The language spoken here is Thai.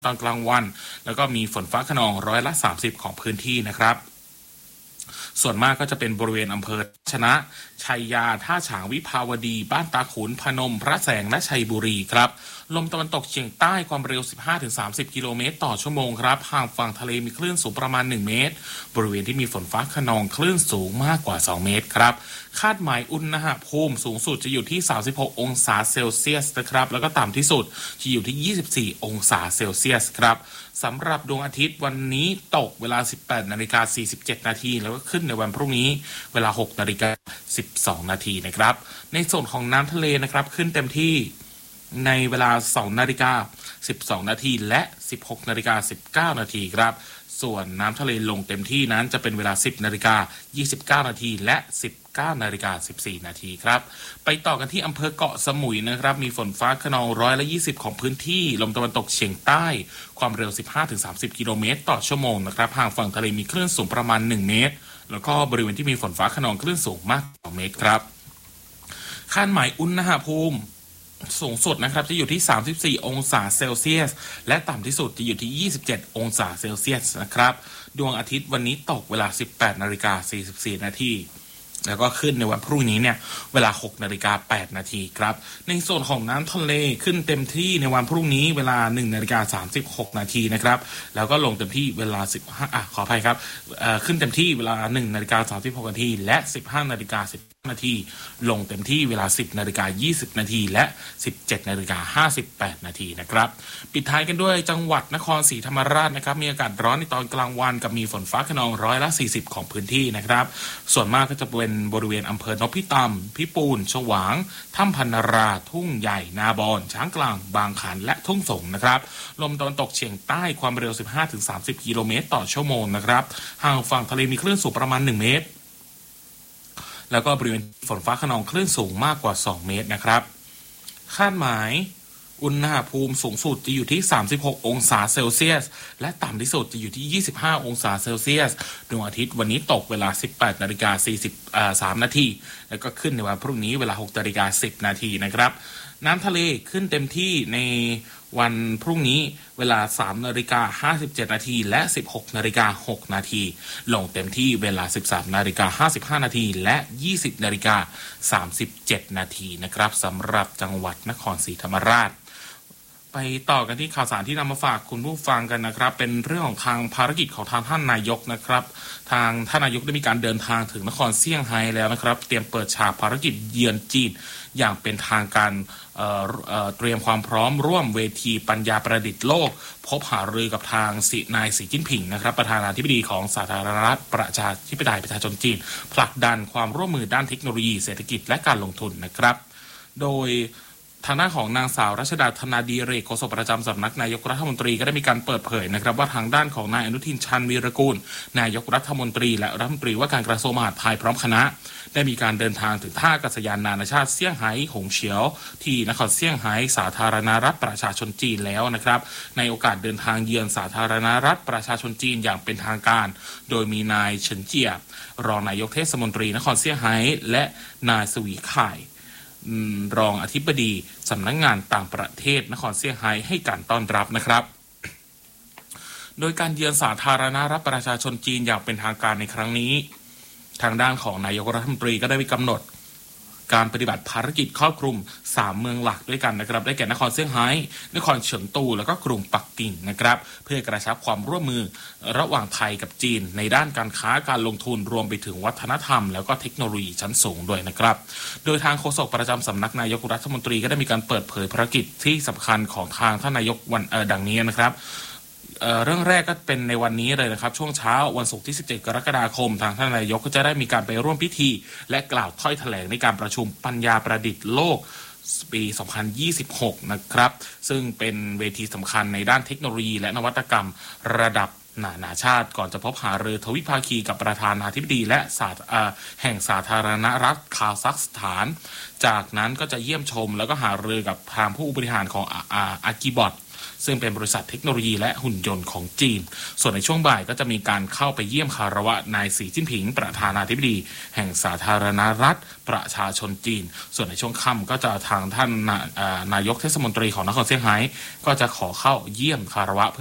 ตอนกลางวันแล้วก็มีฝนฟ้าคะนอง30%ของพื้นที่นะครับส่วนมากก็จะเป็นบริเวณอำเภอชนะชัยยาท่าฉางวิภาวดีบ้านตาขุนพนมพระแสงและชัยบุรีครับลมตะวันตกเฉียงใต้ความเร็ว 15-30 กิโลเมตรต่อชั่วโมงครับห่างฝั่งทะเลมีคลื่นสูงประมาณ1เมตรบริเวณที่มีฝนฟ้าคะนองคลื่นสูงมากกว่า2เมตรครับคาดหมายอุณหภูมิสูงสุดจะอยู่ที่36องศาเซลเซียสนะครับแล้วก็ต่ำที่สุดจะอยู่ที่24องศาเซลเซียสครับสำหรับดวงอาทิตย์วันนี้ตกเวลา 18:47 นาทีแล้วก็ขึ้นในวันพรุ่งนี้เวลา 6:12 นาทีนะครับในส่วนของน้ำทะเลนะครับขึ้นเต็มที่ในเวลา 2:12 นาทีและ 16:19 นาทีครับส่วนน้ำทะเลลงเต็มที่นั้นจะเป็นเวลา 10:29 นาทีและ 19:14 นาทีครับไปต่อกันที่อำเภอเกาะสมุยนะครับมีฝนฟ้าคะนอง20%ของพื้นที่ลมตะวันตกเฉียงใต้ความเร็ว 15-30 กิโลเมตรต่อชั่วโมงนะครับห่างฝั่งทะเลมีคลื่นสูงประมาณ1เมตรแล้วก็บริเวณที่มีฝนฟ้าคะนองคลื่นสูงมากกว่า2เมตรครับคาดหมายอุณหภูมิสูงสุดนะครับจะอยู่ที่34องศาเซลเซียสและต่ำที่สุดจะอยู่ที่27องศาเซลเซียสนะครับดวงอาทิตย์วันนี้ตกเวลา 18:44 นาทีแล้วก็ขึ้นในวันพรุ่งนี้เนี่ยเวลา 6:08 นาทีครับในส่วนของน้ำทะเลขึ้นเต็มที่ในวันพรุ่งนี้เวลา 1:36 นาทีนะครับแล้วก็ลงเต็มที่เวลา15ขออภัยครับขึ้นเต็มที่เวลา 1:36 นาทีและ 15:10 นาทีลงเต็มที่เวลา 10:20 นาทีและ 17:58 นาทีนะครับปิดท้ายกันด้วยจังหวัดนครศรีธรรมราชนะครับมีอากาศร้อนในตอนกลางวันกับมีฝนฟ้าคะนอง40%ของพื้นที่นะครับส่วนมากก็จะเป็นบริเวณอำเภอนพิตำพิปูนฉวางถ้ำพันราทุ่งใหญ่นาบอนช้างกลางบางขันและทุ่งสงนะครับลมตะวันตกเฉียงใต้ความเร็ว 15-30 กิโลเมตรต่อชั่วโมงนะครับห่างฝั่งทะเลมีคลื่นสูงประมาณ1เมตรแล้วก็บริเวณฝนฟ้าคะนองคลื่นสูงมากกว่า2เมตรนะครับคาดหมายอุณหภูมิสูงสุดจะอยู่ที่36องศาเซลเซียสและต่ำที่สุดจะอยู่ที่25องศาเซลเซียสดวงอาทิตย์วันนี้ตกเวลา 18:43 นาทีแล้วก็ขึ้นในวันพรุ่งนี้เวลา 6:10 นาทีนะครับน้ำทะเลขึ้นเต็มที่ในวันพรุ่งนี้เวลา 3:57 นาทีและ 16:06 นาทีลงเต็มที่เวลา 13:55 นาทีและ 20:37 นาทีนะครับสำหรับจังหวัดนครศรีธรรมราชไปต่อกันที่ข่าวสารที่นำมาฝากคุณผู้ฟังกันนะครับเป็นเรื่องของทางภารกิจของทางท่านนายกนะครับทางท่านนายกได้มีการเดินทางถึงนครเซี่ยงไฮ้แล้วนะครับเตรียมเปิดฉากภารกิจเยือนจีนอย่างเป็นทางการเตรียมความพร้อมร่วมเวทีปัญญาประดิษฐ์โลกพบหารือกับทางนายสีจิ้นผิงนะครับประธานาธิบดีของสาธารณรัฐประชาธิปไตยประชาชนจีนผลักดันความร่วมมือด้านเทคโนโลยีเศรษฐกิจและการลงทุนนะครับโดยทางด้านของนางสาวรัชดาธนาดีเรกโฆษกประจำสำนักนายกรัฐมนตรีก็ได้มีการเปิดเผยนะครับว่าทางด้านของนายอนุทินชาญวีรกูลนายกรัฐมนตรีและรัฐมนตรีว่าการกระทรวงมหาดไทยพร้อมคณะได้มีการเดินทางถึงท่าอากาศยานนานาชาติเซี่ยงไฮ้หงเฉียวที่นครเซี่ยงไฮ้สาธารณรัฐประชาชนจีนแล้วนะครับในโอกาสเดินทางเยือนสาธารณรัฐประชาชนจีนอย่างเป็นทางการโดยมีนายเฉินเจียรองนายกเทศมนตรีนครเซี่ยงไฮ้และนายสวีข่ายรองอธิบดีสำนักงานต่างประเทศนครเซี่ยงไฮ้ให้การต้อนรับนะครับโดยการเยือนสาธารณรัฐประชาชนจีนอย่างเป็นทางการในครั้งนี้ทางด้านของนายกรัฐมนตรีก็ได้มีกำหนดการปฏิบัติภารกิจครอบคลุม3เมืองหลักด้วยกันนะครับได้แก่นครเซี่ยงไฮ้นครเฉิงตูแล้วก็กรุงปักกิ่งนะครับเพื่อกระชับความร่วมมือระหว่างไทยกับจีนในด้านการค้าการลงทุนรวมไปถึงวัฒนธรรมแล้วก็เทคโนโลยีชั้นสูงด้วยนะครับโดยทางโฆษกประจำสำนักนายกรัฐมนตรีก็ได้มีการเปิดเผยภารกิจที่สำคัญของทางท่านนายกวันดังนี้นะครับเรื่องแรกก็เป็นในวันนี้เลยนะครับช่วงเช้าวันศุกร์ที่17กรกฎาคมทางท่านนายกก็จะได้มีการไปร่วมพิธีและกล่าวถ้อยแถลงในการประชุมปัญญาประดิษฐ์โลกปี 2026 นะครับซึ่งเป็นเวทีสำคัญในด้านเทคโนโลยีและนวัตกรรมระดับนานาชาติก่อนจะพบหารือทวิภาคีกับประธานาธิบดีและแห่งสาธารณรัฐคาซัคสถานจากนั้นก็จะเยี่ยมชมแล้วก็หารือกับทางผู้บริหารของอากิบอทซึ่งเป็นบริษัทเทคโนโลยีและหุ่นยนต์ของจีนส่วนในช่วงบ่ายก็จะมีการเข้าไปเยี่ยมคารวะนายสีจิ้นผิงประธานาธิบดีแห่งสาธารณรัฐประชาชนจีนส่วนในช่วงค่ำก็จะทางท่านนายกเทศมนตรีของนครเซี่ยงไฮ้ก็จะขอเข้าเยี่ยมคารวะ